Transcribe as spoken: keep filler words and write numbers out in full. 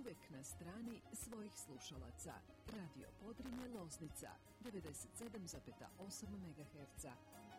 uvek na strani svojih slušalaca. Radio Podrinje Loznica devedeset sedam zarez osam megaherca.